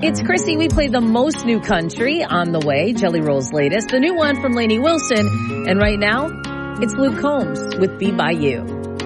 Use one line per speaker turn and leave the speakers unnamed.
It's Chrissy. We play the most new country on the way. Jelly Roll's latest. The new one from Lainey Wilson. And right now, it's Luke Combs with Be By You.